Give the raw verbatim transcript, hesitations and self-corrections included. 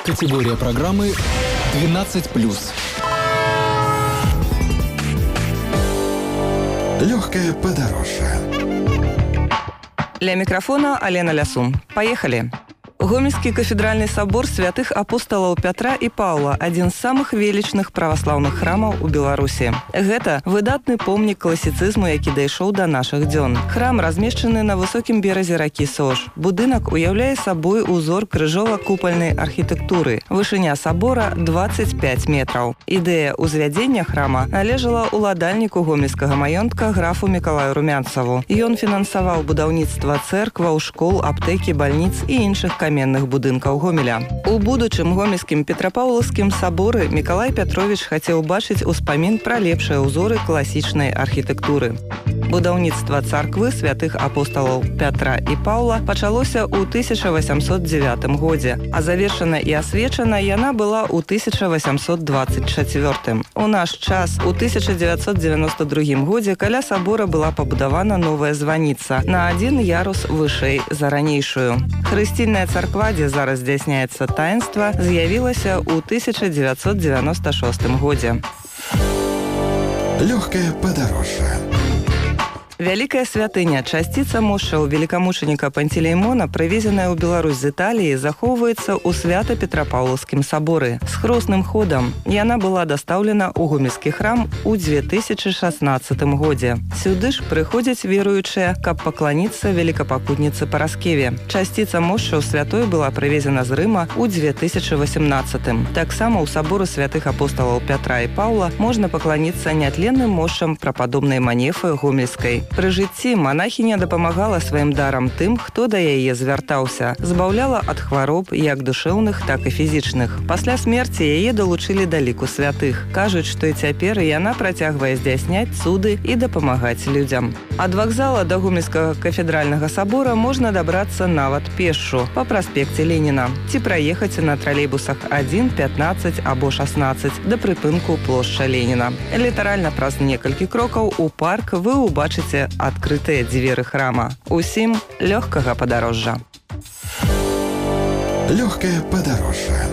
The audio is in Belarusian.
Категория программы двенадцать плюс. Легкое подорожье. Ля микрофона Алена Лясун. Поехали! Гомельскі кафедральны сабор святых апосталаў Пятра і Паўла – адзін з самых велічных праваслаўных храмаў у Беларусі. Гэта выдатны помнік класіцызму, які дайшоў да нашых дзён. Храм размешчаны на высокім беразе ракі Сож. Будынак уяўляе сабой узор крыжова-купальнай архітэктуры. Вышыня сабора дваццаць пяць метраў. Ідэя ўзвядзення храма належала ўладальніку гомельскага маёнтка графу Мікалаю Румянцаву. Ён фінансаваў будаўніцтва цэркваў, школ, аптэкі, бальніц і іншых каменных каменных будынкаў Гомеля. У будучым гомельскім Петрапаўлаўскім саборы Мікалай Пятровіч хацеў бачыць успамін пра лепшыя ўзоры класічнай архітэктуры. Будаўніцтва царквы святых апосталаў Пятра і Паўла пачалося ў тысяча васямсот дзевятым годзе, а завершана і асвечана яна была ў тысяча васямсот дваццаць чацвёртым. У наш час у тысяча дзевяцьсот дзевяноста другім годзе каля сабора была пабудавана новая званіца на адзін ярус вышэй за ранейшую. Хрысцільная царква, дзе зараз здзяйсняецца таінства, з'явілася ў тысяча дзевяцьсот дзевяноста шостым годзе. Легкое подорожье. Вялікая святыня, часціца мошчаў велікамучаніка Пантелеймона, прывезеная ў Беларусь з Італіі, захоўваецца ў Свята-Петрапаўлаўскім саборы. З хросным ходам яна была дастаўлена ў гомельскі храм у дзве тысячы шаснаццатым годзе. Сюды ж прыходзяць веруючыя, каб пакланіцца велікапакутніцы Параскеве. Часціца мошчаў святой была прывезена з Рыма ў дзве тысячы васямнаццатым. Таксама ў сабору святых апосталаў Пятра і Паўла можна пакланіцца нятленным мошчам прападобнай Манефы Гомельскай. Пры жыцці манахіня дапамагала сваім дарам тым, хто да яе звяртаўся, збаўляла ад хвароб як душэўных, так і фізічных. Пасля смерці яе далучылі да ліку святых. Кажуць, што і цяпер яна працягвае здзяйсняць цуды і дапамагаць людзям. Ад вакзала да гомельскага кафедральнага сабора можна дабрацца нават пешшу па праспекце Леніна ці праехаць на тралейбусах адзін, пятнаццаць або шаснаццаць да прыпынку плошча Леніна. Літаральна праз некалькі крокаў у парк вы ўбачыце адкрытыя дзверы храма. Усім лёгкага падарожжа. Легкое подорожье.